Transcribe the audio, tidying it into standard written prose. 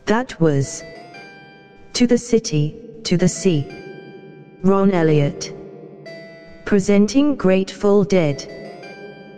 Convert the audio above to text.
That was To the City, to the Sea. Ron Elliott. Presenting Grateful Dead.